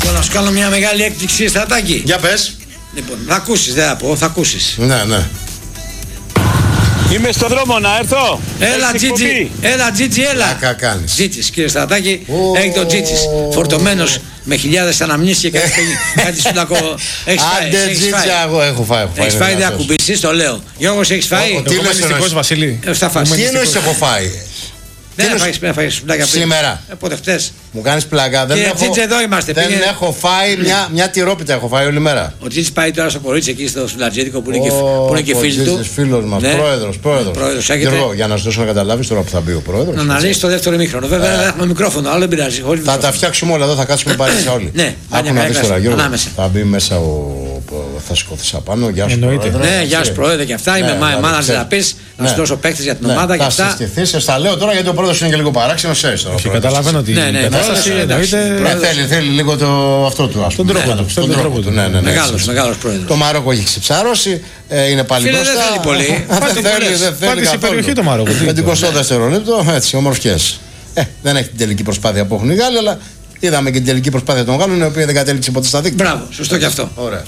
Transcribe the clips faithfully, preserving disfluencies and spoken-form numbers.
Λοιπόν, να σου κάνω μια μεγάλη έκπληξη, Στρατάκη. Για πες. Λοιπόν, θα ακούσεις, δεν θα πω, θα ακούσεις. Ναι, ναι. Είμαι στον δρόμο να έρθω. Έλα, Τζίτζι, έλα, Τζίτζι, έλα. Κάκα κάνεις. Τζίτσις, κύριε Στρατάκη, Oh. έχει τον Τζίτσις. Φορτωμένος με χιλιάδες αναμνήσεις και κάτι, κάτι σουλακό. Έχεις φάει, Άντε, έχεις Τζίτζι, φάει. εγώ έχω φάει. έχω φάει, Έχεις φάει, είναι δεν αυτός. ακουμπήσεις, το λέω. Γιώργος, έχεις φάει. Ο- τι Εγώ είμαι λες νηστικός, εννοείς? Βασίλη. Ε, στα φάση. Τι εννοείς έχω φάει? Δεν τι έφαγες, δεν έφαγες σουβλάκια πριν. Σήμερα. Ε, πότε χτες. Μου κάνεις πλάκα. Δεν Κύριε έχω, Τζίτζι, εδώ είμαστε. δεν Πήγε- έχω φάει μια, μια τυρόπιτα έχω φάει όλη μέρα. Ο Τζίτσις πάει τώρα στο κορίτσι εκεί στο σουλατζίδικο που είναι και, Ω, που είναι και ο φίλοι του. Τζίτζης, φίλος μας, Ναι. πρόεδρος, πρόεδρος. Πρόεδρος, έχετε- Γιώργο, για να σου δώσω να καταλάβεις τώρα που θα μπει ο πρόεδρος. Να αναλύσει το δεύτερο ημίχρονο. Βέβαια δεν έχουμε μικρόφωνο, άλλο δεν πειράζει. χωρίς Θα τα μικρόφωνο. φτιάξουμε όλα εδώ, θα κάτσουμε πάλι σε όλοι. Ναι, Άκου μια να καλή δεις κλάση. τώρα, Γιώργο. Ανάμεσα. Θα μπει μέσα ο. ο- Θα σηκωθείς απάνω. Γεια σου, Εννοείται. πρόεδρε. Ναι, γεια σου πρόεδρε και αυτά. Είμαι Ναι, μάνα δηλαδή, να ξέρεις. να πει να Ναι. σου δώσω παίκτες για την Ναι, ομάδα και θα αυτά. συστηθείς, σας τα λέω τώρα γιατί ο πρόεδρος είναι και λίγο παράξενος, ξέρεις τώρα. ο Και πρόεδρος. καταλαβαίνω ότι Ναι, ναι, η κατάσταση ναι, εντάξει. εννοείται. Ε, θέλει, θέλει λίγο το, αυτό του, ας Τον πούμε. τρόπο Ναι, του, τον τον τρόπο τρόπο του. του. Ναι, ναι, ναι, Μεγάλος, έτσι. μεγάλος πρόεδρος. Το Μαρόκο έχει ξεψαρώσει, ε, είναι πάλι Φίλε, δεν μπροστά. θέλει πολύ. Δεν Πάτε θέλει, πολλές. δεν θέλει Πάτε σε καθόλου. περιοχή το Μαρόκο, τι πενηκοστό δευτερόλεπτο, έτσι, ομορφιές. Ε, δεν έχει την τελική προσπάθεια που έχουν οι Γάλλοι, αλλά είδαμε και την τελική προσπάθεια των Γάλλων, η οποία δεν κατέληξε ποτέ στα δίκτυα. Μπράβο, σωστό και αυτό. Ωραία.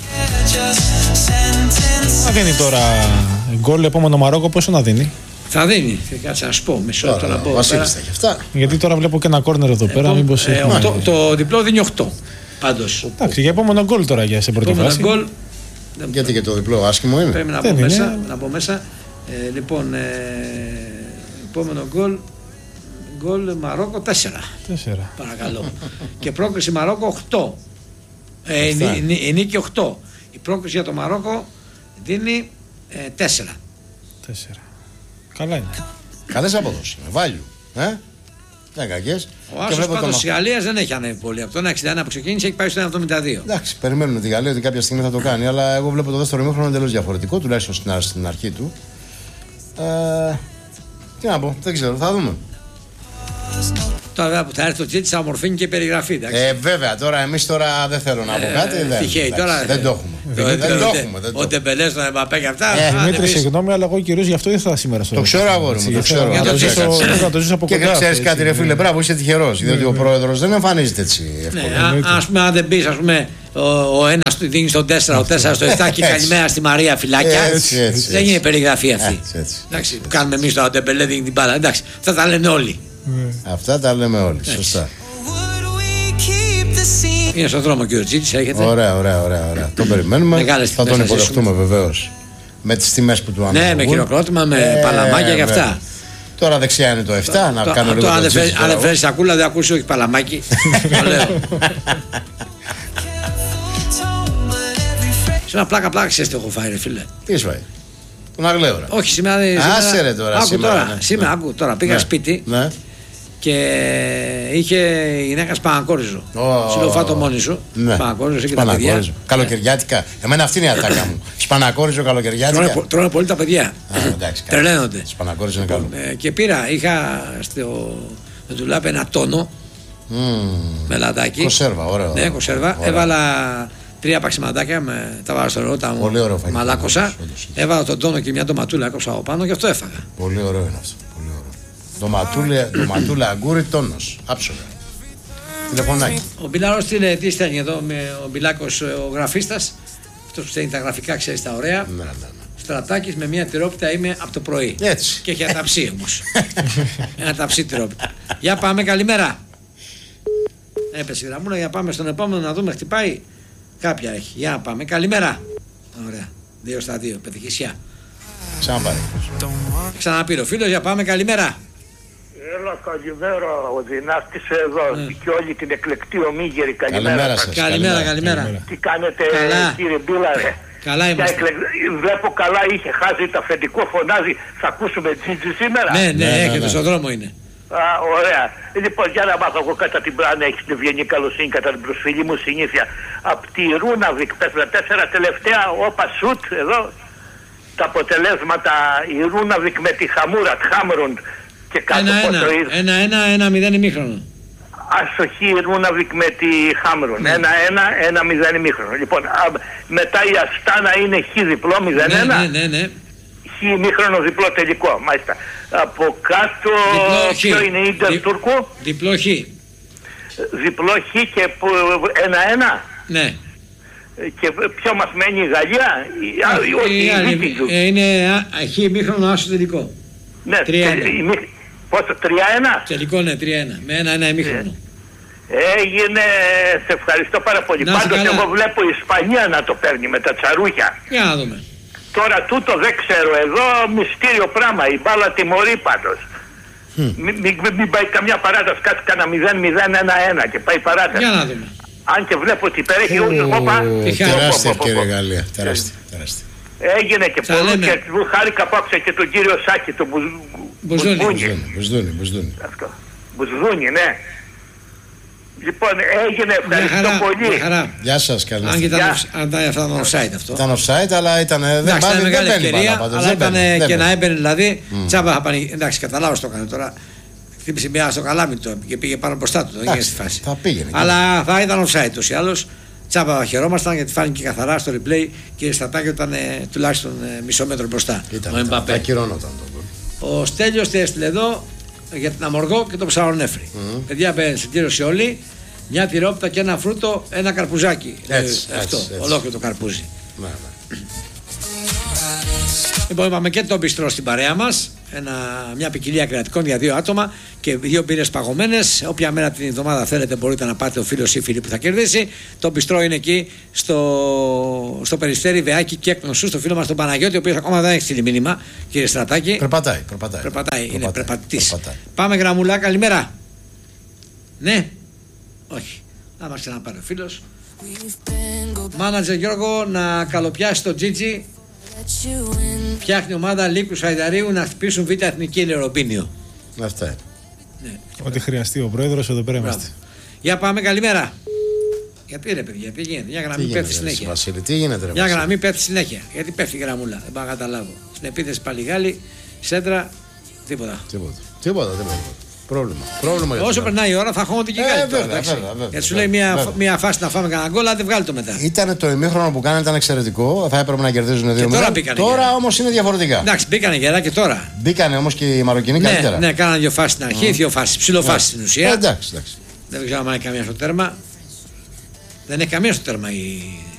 Θα δίνει τώρα γκολ επόμενο Μαρόκο, πόσο να δίνει? Θα δίνει. Κάτσε να σου πω. Μισό λεπτό να Τώρα, πω. ο Βασίλης θα έχει αυτά. Γιατί τώρα βλέπω και ένα κόρνερ εδώ πέρα. Μήπως Ε, έχουμε- οκτώ- Το διπλό δίνει οκτώ. Πάντως. Εντάξει, για επόμενο γκολ τώρα για σε πρώτη Επόμενο φάση. γκολ. Γιατί και το διπλό άσχημο είναι. Πρέπει να Δεν μπω είναι. μέσα. Να μπω μέσα. Ε, λοιπόν, ε, επόμενο γκολ. Γκολ Μαρόκο τέσσερα. Τέσσερα. Παρακαλώ. Και πρόκριση Μαρόκο οκτώ. Ε, η, Αυτά. η, η νίκη οκτώ. Η πρόκριση για το Μαρόκο δίνει ε, τέσσερα. Τέσσερα. Καλά είναι. Καλές αποδόσεις. Με βάλιου. Ε? Δεν κακές. Ο Και Άσος βλέπω πάντως τον- της Γαλλίας δεν έχει ανέβει πολύ. Από το ένα εξήντα ένα που ξεκίνησε έχει πάει στο ένα εβδομήντα δύο. Εντάξει, περιμένουμε τη Γαλλία ότι κάποια στιγμή θα το κάνει. Αλλά εγώ βλέπω το δεύτερο ημίχρονο εντελώς διαφορετικό, τουλάχιστον στην, α- στην αρχή του. Ε, τι να πω, δεν ξέρω, θα δούμε. Τώρα βέβαια που θα έρθει το Τζίτς θα ομορφύνει και η περιγραφή. Εντάξει. Ε, βέβαια, τώρα εμείς τώρα δεν θέλω να πω Ε, κάτι. Δεν, τυχαίοι εντάξει, τώρα, δεν ε, το έχουμε. Το- Δεν το- το ο- έχουμε. δεν το Ο έχουμε. Ντεμπελέ, τον Εμπαπέ και αυτά. Ε, αν Δημήτρη, εμείς- συγγνώμη, αλλά εγώ κυρίως γι' αυτό ήρθα σήμερα στο. Το ξέρω, αγόρι μου, το Γιατί ξέρω. θέλω Για να το το ζήσω. ζήσω- θέλω να το ζήσω από Και κοντά. ξέρει αυτό, κάτι, ρε έτσι. φίλε, μπράβο, είσαι τυχερό. Διότι ο πρόεδρο δεν εμφανίζεται έτσι εύκολα. Ναι, α- ας πούμε, αν δεν πει, ας πούμε, ο, ο ένα του δίνει στον τέσσερα, ο τέσσερα στο επτά και Έτσι. καλημέρα στη Μαρία φυλάκια. Έτσι, έτσι, δεν έτσι. είναι περιγραφή αυτή. Έτσι, έτσι, Εντάξει, έτσι, που κάνουμε εμεί τώρα, ο Ντεμπελέ δίνει την μπάλα. Εντάξει, αυτά τα λένε όλοι. Αυτά τα λέμε όλοι. Σωστά. Είναι στον δρόμο και ο Τζίτς έρχεται. Ωραία, ωραία, ωραία. ωραία. Τον περιμένουμε. Μεγάλες Θα τιμές τον θα υποδεχτούμε βεβαίω. Με τι τιμέ που του αναλογούν. Ναι, με χειροκρότημα, με Ε, παλαμάκια και βέβαια. αυτά. Τώρα δεξιά είναι το επτά, να Το- κάνω το- λίγο αν το δεν φέρει- τζίτσι Αν δεν τώρα. φέρει σακούλα, δεν ακούσει όχι παλαμάκι. Το λέω. Σε ένα πλάκα-πλάκα ξέρεις τι έχω φάει, ρε φίλε. Τι σου πάει. Τον Αγλέωρα. Όχι, σήμερα δεν. Άσε σήμερα- ρε τώρα, Άκου σήμερα, τώρα, ναι. σήμερα, Ναι. άκου τώρα. Πήγα Ναι. σπίτι Ναι. και είχε η γυναίκα σπανακόριζο. Ω. Σου λέω φάτο μόνη σου. Ναι. Σπανακόριζο και τα παιδιά. Σπανακόριζο. Καλοκαιριάτικα. Εμένα αυτή είναι η ατάκα μου. Σπανακόριζο Τρώνε, καλοκαιριάτικα. πο- τρώνε πολύ τα παιδιά. Α, εντάξει, καλά. Τρελαίνονται. Σπανακόριζο είναι καλό. Ε, και πήρα, είχα στο στο ντουλάπι ένα τόνο Μμμ. με λαδάκι. Κονσέρβα, ωραίο. Ναι, κονσέρβα. Ωραία. Έβαλα τρία παξιματάκια, με, τα βάλα στο νερό, τα Πολύ ωραίο φαγητό. μαλάκωσα. Όντως, όντως. Έβαλα τον τόνο και μια ντοματούλα, έκοψα από πάνω και αυτό έφαγα. Πολύ ωραίο είναι αυτό. Πολύ ωραίο. Ντοματούλε- Ντοματούλα αγκούρι τόνος. Άψογα. Τηλεφωνάκι. Ο Μπιλάρος τι, λέει, τι στέλνει εδώ, με ο Μπιλάκος ο γραφίστας. Αυτό που στέλνει τα γραφικά, ξέρει τα ωραία. Ναι, ναι, ναι. Στρατάκης με μια τυρόπιτα είμαι από το πρωί. Έτσι. Και έχει ένα ταψί όμως. Ένα ταψί τυρόπιτα. Για πάμε, καλημέρα. Έπεσε η γραμμούλα, για πάμε στον επόμενο να δούμε, χτυπάει. Κάποια έχει. Για πάμε, καλημέρα. Ωραία. Δύο στα δύο, πετυχησιά. Ξαναπάρε. Ξαναπήρε ο φίλος, για πάμε, καλημέρα. Έλα, καλημέρα, ο Δυνάστης εδώ και όλη την εκλεκτή ομίγερη. Καλημέρα Καλημέρα. σας. Καλημέρα, καλημέρα. Τι κάνετε, Καλά. κύριε Μπίλαρε? Καλά Ποια είμαστε. εκλεκ- Βλέπω καλά, είχε χάσει το αφεντικό, φωνάζει. Θα ακούσουμε Τζίτζι σήμερα. Ναι, ναι, Ναι, ναι, έχετε ναι. στον δρόμο είναι. Α, ωραία. Λοιπόν, για να μάθω εγώ κατά την πλάνα, έχει την ευγενή καλοσύνη, κατά την προσφυλή μου συνήθεια. Απ' τη Ρούναβικ, πες με τέσσερα τελευταία, όπα σουτ, εδώ, τα αποτελέσματα, η Ρούναβικ με τη Χαμούρα, Χάμρουντ και κάτω Ένα, ένα, πόσο ήρθε. ένα, ένα, ένα, μηδέν ημίχρονο. Αστοχή η Ρούναβικ με τη Χάμρουν. Ένα-ένα, ένα-μηδέν ημίχρονο. Λοιπόν, α, μετά η Αστάνα είναι χ διπλό, μηδέν-ένα. Ναι, ναι, ναι, ναι. Χ ημίχρονο διπλό τελικό. Μάλιστα. Από κάτω, Διπλό χ. ποιο είναι η Ίντερ Δι- Τούρκου. Διπλό χ. διπλό χ και ένα-ένα. Ναι. Και ποιο μας μένει η Γαλλία? Όχι, είναι χ ημίχρονο άσο τελικό. Ναι, τρία ένα. Πόσο, τρία ένα? Τελικό, ναι, τρία ένα. Με ένα-ένα ημίχρονο. Έγινε, σε ευχαριστώ πάρα πολύ. Πάντως εγώ βλέπω η Ισπανία να το παίρνει με τα τσαρούχια. Για να δούμε. Τώρα τούτο δεν ξέρω, εδώ μυστήριο πράγμα, η μπάλα τιμωρεί πάντως. Mm. Μην μη, μη πάει καμιά παράταση, κάτι κάνα μηδέν μηδέν ένα ένα και πάει παράταση. Για να δούμε. Αν και βλέπω ότι υπερέχει όλους. Τεράστια ευκαιρία Γαλλία, τεράστια. Έγινε και πολύ και χάρηκα που άκουσα και τον κύριο Σάκη, τον Μπουσδούνι. Μπουσδούνι. Μπουσδούνι, ναι. Λοιπόν, έγινε, ευχαριστώ πολύ. Γεια σας, καλή νύχτα. Αν ήταν αυτά ήταν offside αυτό. Ήταν offside, αλλά ήταν. Δεν ήταν μεγάλη ευκαιρία, αλλά ήταν και να έμπαινε δηλαδή. Τσάμπα θα πάνε. Εντάξει, καταλάβω το έκανε τώρα. Χτύπησε μια στο καλάμι του και πήγε πάνω μπροστά του. Δεν έγινε στη φάση. Θα πήγαινε. Αλλά θα ήταν offside ούτως ή άλλως. Τσάμπα χαιρόμασταν γιατί φάνηκε καθαρά στο replay και Στρατάκη ήταν τουλάχιστον μισό μέτρο μπροστά. Ήταν. Ακυρώνονταν το. Ο Στέλιος έστειλε εδώ για την Αμοργό και το ψαρονέφρι. Mm-hmm. Παιδιά, συντήρωση όλοι. Μια τυρόπιτα και ένα φρούτο, ένα καρπουζάκι. Έτσι, ε, αυτό, έτσι, έτσι. Ολόκληρο το καρπούζι. Ναι, ναι. Λοιπόν, είπαμε και το μπιστρό στην παρέα μας. Ένα, μια ποικιλία κρεατικών για δύο άτομα και δύο μπύρες παγωμένες. Όποια μέρα την εβδομάδα θέλετε μπορείτε να πάτε ο φίλος ή φίλη που θα κερδίσει. Το μπιστρό είναι εκεί στο, στο Περιστέρι, Βεάκι και Εκνοσού, στο φίλο μας τον Παναγιώτη, ο οποίος ακόμα δεν έχει στείλει μήνυμα, κύριε Στρατάκη. Περπατάει, περπατάει. Περπατάει, περπατάει είναι περπατητής. Πάμε γραμμουλά, καλημέρα. Ναι, όχι. Να μας ξαναπάρει ο φίλος. Μάνατζερ Γιώργο, να καλοπιάσει το Τζίτζι. Φτιάχνει ομάδα Λύκου Σαϊδαρίου να χτυπήσουν β' εθνική Λεροπίνιο. Αυτά είναι. Ναι. Ό,τι χρειαστεί ο πρόεδρος, εδώ πέρα είμαστε. Για πάμε, καλημέρα. Γιατί ρε παιδιά, τι γίνεται, μια γραμμή πέφτει συνέχεια. Βασίλη, τι γίνεται, ρε, μια γραμμή πέφτει συνέχεια. Γιατί πέφτει η γραμμούλα, δεν πάω να καταλάβω. Στην επίθεση πάλι Γάλλοι, σέντρα, τίποτα. Τίποτα, τίποτα, τίποτα. Πρόβλημα. Πρόβλημα. Όσο περνάει η ώρα θα χώνονται και κάτι. Γιατί σου λέει μια, μια φάση να φάμε κανένα γκολ, αλλά δεν βγάλει το μετά. Ήταν το ημίχρονο που κάνανε, ήταν εξαιρετικό. Θα έπρεπε να κερδίζουν δύο μήνες. Τώρα όμως είναι διαφορετικά. Εντάξει, μπήκανε γερά και τώρα. Μπήκανε όμως και οι Μαροκινοί ναι, καλύτερα. Ναι, κάνανε δύο φάσεις στην αρχή, mm. δύο φάσεις. Ψιλοφάσεις στην ουσία. Ε, εντάξει, εντάξει. Δεν ξέρω αν έχει καμία στο τέρμα. Δεν έχει καμία στο τέρμα η